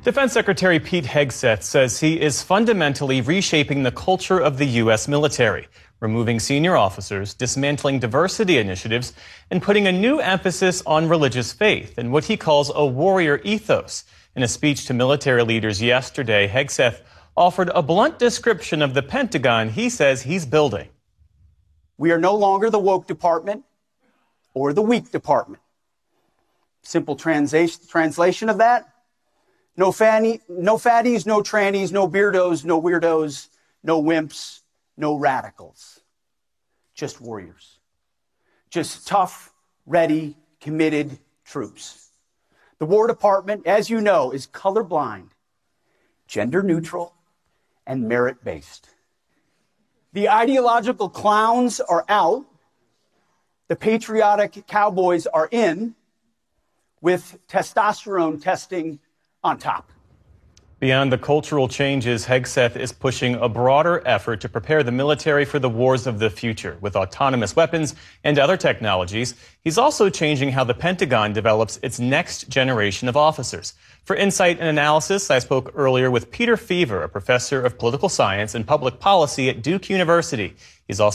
Defense Secretary Pete Hegseth says he is fundamentally reshaping the culture of the U.S. military, removing senior officers, dismantling diversity initiatives, and putting a new emphasis on religious faith and what he calls a warrior ethos. In a speech to military leaders yesterday, Hegseth offered a blunt description of the Pentagon he says he's building. We are no longer the woke department or the weak department. Simple translation of that: no fatties, no trannies, no beardos, no weirdos, no wimps, no radicals. Just warriors. Just tough, ready, committed troops. The War Department, as you know, is colorblind, gender neutral, and merit-based. The ideological clowns are out. The patriotic cowboys are in, with testosterone testing on top. Beyond the cultural changes, Hegseth is pushing a broader effort to prepare the military for the wars of the future with autonomous weapons and other technologies. He's also changing how the Pentagon develops its next generation of officers. For insight and analysis, I spoke earlier with Peter Feaver, a professor of political science and public policy at Duke University. He's also